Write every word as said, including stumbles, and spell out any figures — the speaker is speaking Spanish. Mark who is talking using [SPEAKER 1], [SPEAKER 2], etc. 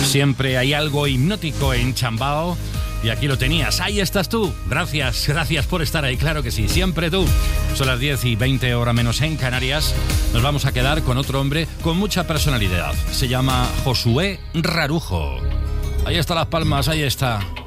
[SPEAKER 1] Siempre hay algo hipnótico en Chambao y aquí lo tenías, ahí estás tú. Gracias, gracias por estar ahí, claro que sí, siempre tú. Son las diez y veinte, hora menos en Canarias. Nos vamos a quedar con otro hombre con mucha personalidad. Se llama Josué Rarujo. Ahí está Las Palmas, ahí está.